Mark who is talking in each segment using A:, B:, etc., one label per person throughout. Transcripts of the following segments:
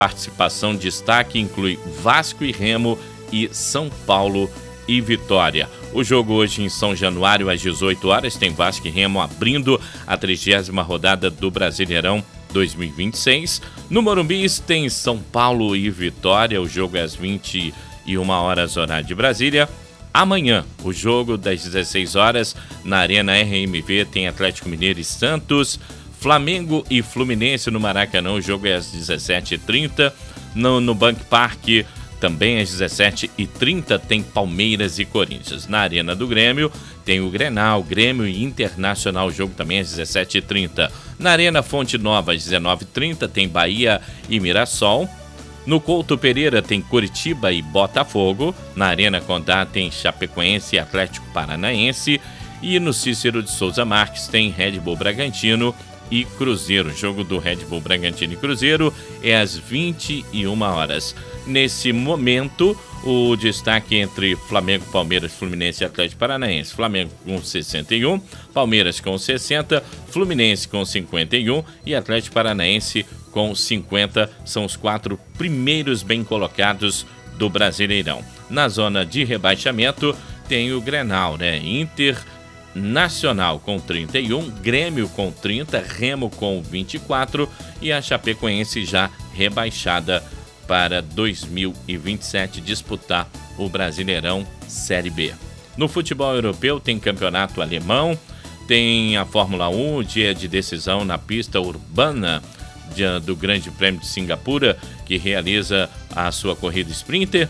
A: participação destaque inclui Vasco e Remo e São Paulo e Vitória. O jogo hoje em São Januário às 18 horas tem Vasco e Remo abrindo a 30ª rodada do Brasileirão 2026. No Morumbi tem São Paulo e Vitória, o jogo é às 21 horas, horário de Brasília. Amanhã, o jogo das 16 horas, na Arena RMV, tem Atlético Mineiro e Santos, Flamengo e Fluminense no Maracanã, o jogo é às 17h30. No Bank Park, também às 17h30, tem Palmeiras e Corinthians. Na Arena do Grêmio, tem o Grenal, Grêmio e Internacional, o jogo também às 17h30. Na Arena Fonte Nova, às 19h30, tem Bahia e Mirassol. No Couto Pereira tem Coritiba e Botafogo. Na Arena Condá tem Chapecoense e Atlético Paranaense. E no Cícero de Souza Marques tem Red Bull Bragantino e Cruzeiro. O jogo do Red Bull Bragantino e Cruzeiro é às 21 horas. Nesse momento, o destaque entre Flamengo, Palmeiras, Fluminense e Atlético Paranaense. Flamengo com 61, Palmeiras com 60, Fluminense com 51 e Atlético Paranaense com 50. São os 4 primeiros bem colocados do Brasileirão. Na zona de rebaixamento tem o Grenal, Internacional com 31, Grêmio com 30, Remo com 24 e a Chapecoense já rebaixada para 2027 disputar o Brasileirão Série B. No futebol europeu tem campeonato alemão, tem a Fórmula 1, dia de decisão na pista urbana do Grande Prêmio de Singapura, que realiza a sua corrida Sprinter,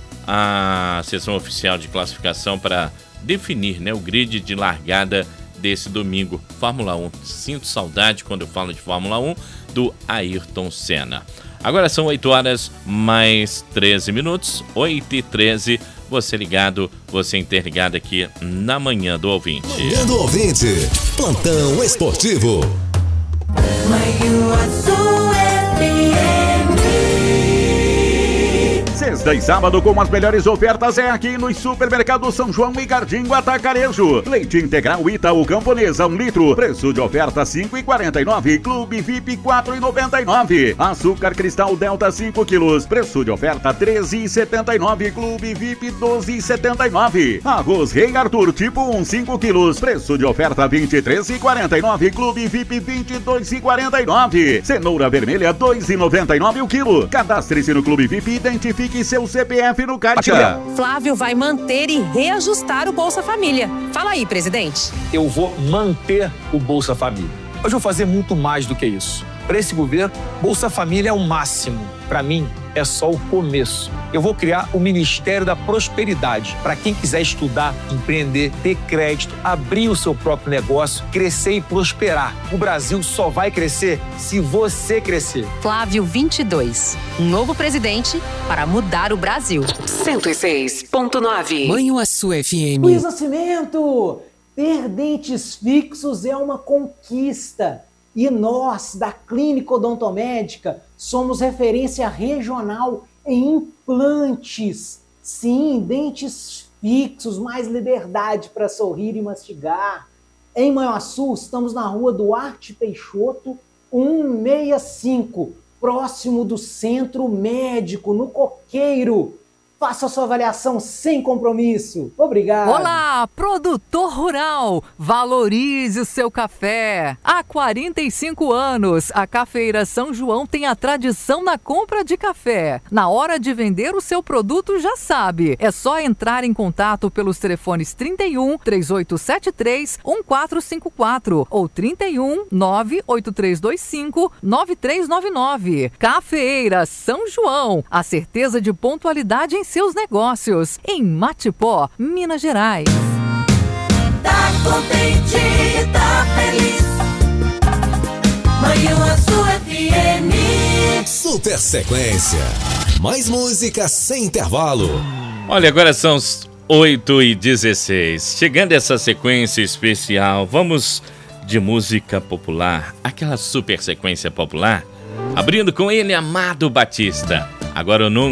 A: a sessão oficial de classificação para definir o grid de largada desse domingo. Fórmula 1, sinto saudade quando eu falo de Fórmula 1 do Ayrton Senna. Agora são 8 horas mais 13 minutos, 8h13, você interligado aqui na Manhã do Ouvinte.
B: Manhã do Ouvinte, plantão esportivo.
C: Manhã Azul FM.
D: Sexta e sábado com as melhores ofertas é aqui nos supermercados São João e Gardinho Atacarejo. Leite integral Itaú Camponesa 1 litro, preço de oferta 5,49. Clube VIP 4,99. Açúcar Cristal Delta 5 quilos, preço de oferta 13,79. Clube VIP 12,79. Arroz Rei Arthur tipo 1 5 quilos, preço de oferta 23,49. Clube VIP 22,49. Cenoura vermelha 2,99 o quilo. Cadastre-se no Clube VIP e identifique seu CPF no caixa.
E: Flávio vai manter e reajustar o Bolsa Família. Fala aí, presidente.
F: Eu vou manter o Bolsa Família. Hoje eu vou fazer muito mais do que isso. Para esse governo, Bolsa Família é o máximo. Para mim, é só o começo. Eu vou criar o Ministério da Prosperidade para quem quiser estudar, empreender, ter crédito, abrir o seu próprio negócio, crescer e prosperar. O Brasil só vai crescer se você crescer.
E: Flávio 22, um novo presidente para mudar o Brasil. 106.9.
G: Manhuaçu FM.
H: Luiz Nascimento, ter dentes fixos é uma conquista. E nós, da Clínica Odontomédica, somos referência regional em implantes. Sim, dentes fixos, mais liberdade para sorrir e mastigar. Em Manhuaçu, estamos na rua Duarte Peixoto, 165, próximo do Centro Médico, no Coqueiro. Faça a sua avaliação sem compromisso. Obrigado.
I: Olá, produtor rural. Valorize o seu café. Há 45 anos, a Cafeira São João tem a tradição na compra de café. Na hora de vender o seu produto, já sabe. É só entrar em contato pelos telefones 31 3873 1454 ou 31 98325 9399. Cafeira São João. A certeza de pontualidade em seus negócios, em Matipó, Minas Gerais.
C: Tá contente, tá feliz. Manhuaçu FM.
B: Super Sequência. Mais música sem intervalo.
A: Olha, agora são os 8h16. Chegando essa sequência especial, vamos de música popular. Aquela super sequência popular. Abrindo com ele, Amado Batista. Agora eu não